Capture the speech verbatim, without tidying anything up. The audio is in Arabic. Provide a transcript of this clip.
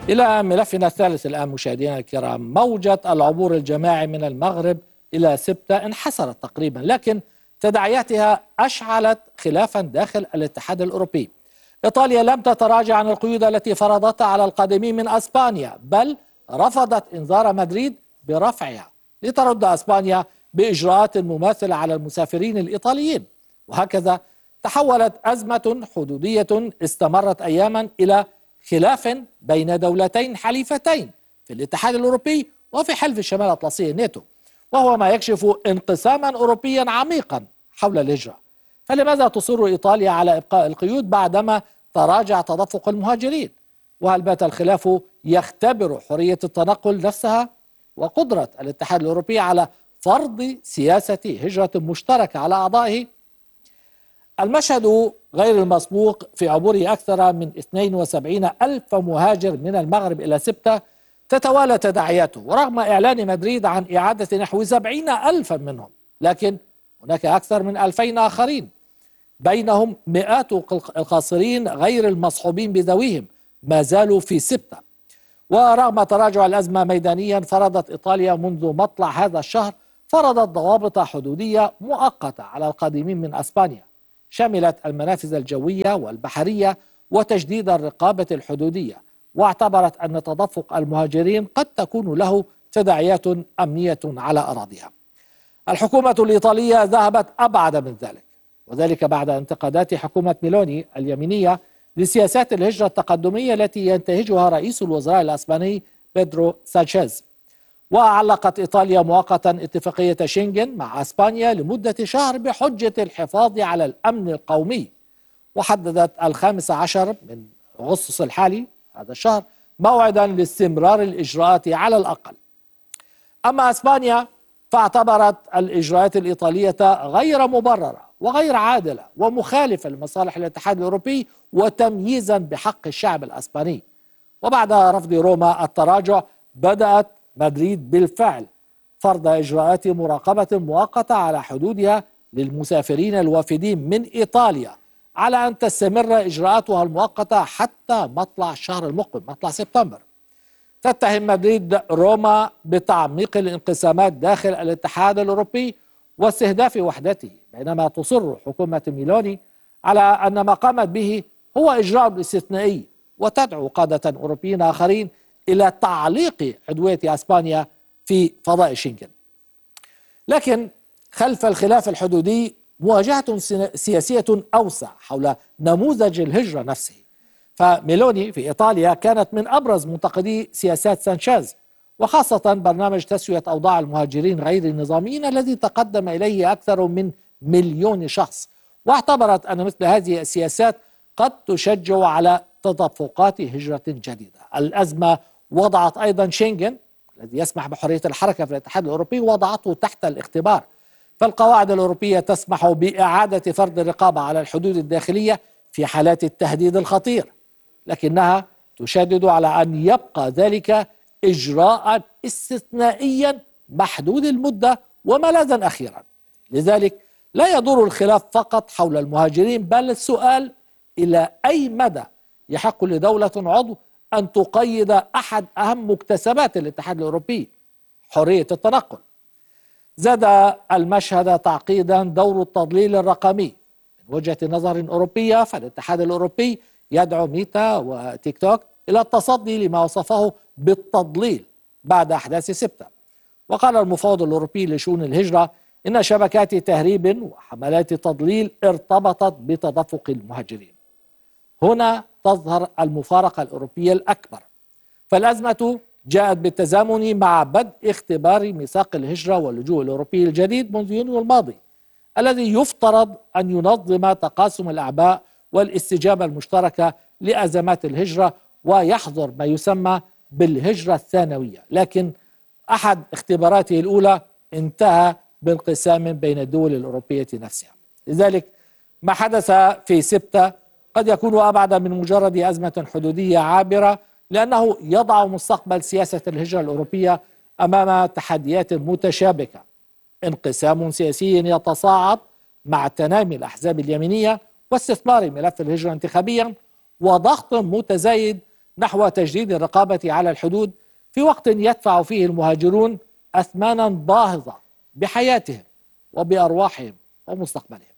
إلى ملفنا الثالث الآن مشاهدينا الكرام. موجة العبور الجماعي من المغرب إلى سبتة انحسرت تقريبا، لكن تداعياتها أشعلت خلافا داخل الاتحاد الأوروبي. إيطاليا لم تتراجع عن القيود التي فرضتها على القادمين من أسبانيا، بل رفضت إنذار مدريد برفعها لترد أسبانيا بإجراءات مماثلة على المسافرين الإيطاليين. وهكذا تحولت أزمة حدودية استمرت أياما إلى خلاف بين دولتين حليفتين في الاتحاد الأوروبي وفي حلف الشمال الأطلسي الناتو، وهو ما يكشف انقساما أوروبيا عميقا حول الهجرة. فلماذا تصر إيطاليا على إبقاء القيود بعدما تراجع تدفق المهاجرين؟ وهل بات الخلاف يختبر حرية التنقل نفسها وقدرة الاتحاد الأوروبي على فرض سياسة هجرة مشتركة على أعضائه؟ المشهد غير المسبوق في عبور أكثر من اثنين وسبعين ألف مهاجر من المغرب إلى سبتة تتوالى تداعياته، ورغم إعلان مدريد عن إعادة نحو سبعين ألفا منهم، لكن هناك أكثر من ألفين آخرين، بينهم مئات القاصرين غير المصحوبين بذويهم ما زالوا في سبتة. ورغم تراجع الأزمة ميدانيا، فرضت إيطاليا منذ مطلع هذا الشهر فرضت ضوابط حدودية مؤقتة على القادمين من أسبانيا، شملت المنافذ الجوية والبحرية وتجديد الرقابة الحدودية، واعتبرت أن تدفق المهاجرين قد تكون له تداعيات أمنية على أراضيها. الحكومة الإيطالية ذهبت أبعد من ذلك، وذلك بعد انتقادات حكومة ميلوني اليمينية لسياسات الهجرة التقدمية التي ينتهجها رئيس الوزراء الأسباني بيدرو سانشيز. وعلقت إيطاليا مؤقتا اتفاقية شنغن مع أسبانيا لمدة شهر بحجة الحفاظ على الأمن القومي، وحددت الخامس عشر من أغسطس الحالي هذا الشهر موعدا لاستمرار الإجراءات على الأقل. أما أسبانيا فاعتبرت الإجراءات الإيطالية غير مبررة وغير عادلة ومخالفة لمصالح الاتحاد الأوروبي وتمييزا بحق الشعب الأسباني. وبعد رفض روما التراجع، بدأت مدريد بالفعل فرض إجراءات مراقبة مؤقتة على حدودها للمسافرين الوافدين من إيطاليا، على أن تستمر إجراءاتها المؤقتة حتى مطلع الشهر المقبل مطلع سبتمبر. تتهم مدريد روما بتعميق الانقسامات داخل الاتحاد الأوروبي واستهداف وحدته، بينما تصر حكومة ميلوني على أن ما قامت به هو إجراء استثنائي، وتدعو قادة أوروبيين آخرين إلى تعليق عضوية أسبانيا في فضاء شنغن. لكن خلف الخلاف الحدودي مواجهة سياسية أوسع حول نموذج الهجرة نفسه. فميلوني في إيطاليا كانت من أبرز منتقدي سياسات سانشيز، وخاصة برنامج تسوية أوضاع المهاجرين غير النظاميين الذي تقدم إليه أكثر من مليون شخص، واعتبرت أن مثل هذه السياسات قد تشجع على تدفقات هجرة جديدة. الأزمة وضعت أيضا شنغن الذي يسمح بحرية الحركة في الاتحاد الأوروبي وضعته تحت الاختبار، فالقواعد الأوروبية تسمح بإعادة فرض الرقابة على الحدود الداخلية في حالات التهديد الخطير، لكنها تشدد على أن يبقى ذلك إجراء استثنائيا محدود المدة وملاذا أخيرا. لذلك لا يدور الخلاف فقط حول المهاجرين، بل السؤال إلى أي مدى يحق لدولة عضو أن تقيد أحد أهم مكتسبات الاتحاد الأوروبي، حرية التنقل. زاد المشهد تعقيدا دور التضليل الرقمي. من وجهة نظر أوروبية، فالاتحاد الأوروبي يدعو ميتا وتيك توك إلى التصدي لما وصفه بالتضليل بعد أحداث سبتة. وقال المفوض الأوروبي لشؤون الهجرة إن شبكات تهريب وحملات تضليل ارتبطت بتدفق المهاجرين. هنا تظهر المفارقة الأوروبية الأكبر، فالأزمة جاءت بالتزامن مع بدء اختبار ميثاق الهجرة واللجوء الأوروبي الجديد منذ يونيو الماضي، الذي يفترض أن ينظم تقاسم الأعباء والاستجابة المشتركة لأزمات الهجرة ويحظر ما يسمى بالهجرة الثانوية. لكن أحد اختباراته الأولى انتهى بانقسام بين الدول الأوروبية نفسها. لذلك ما حدث في سبتة قد يكون أبعد من مجرد أزمة حدودية عابرة، لأنه يضع مستقبل سياسة الهجرة الأوروبية أمام تحديات متشابكة: انقسام سياسي يتصاعد مع تنامي الأحزاب اليمينية واستثمار ملف الهجرة انتخابيا، وضغط متزايد نحو تجديد الرقابة على الحدود في وقت يدفع فيه المهاجرون أثمانا باهظة بحياتهم وبأرواحهم ومستقبلهم.